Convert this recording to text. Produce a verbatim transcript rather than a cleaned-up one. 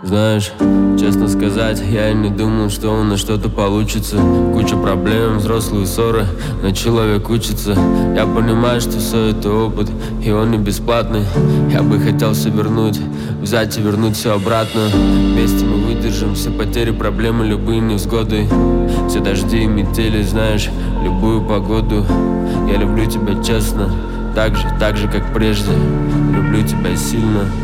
Знаешь, честно сказать, я и не думал, что у нас что-то получится. Куча проблем, взрослые ссоры, но человек учится. Я понимаю, что все это опыт, и он не бесплатный. Я бы хотел все вернуть, взять и вернуть все обратно. Вместе мы выдержим все потери, проблемы, любые невзгоды. Все дожди и метели, знаешь, любую погоду. Я люблю тебя честно, так же, так же, как прежде. Люблю тебя сильно.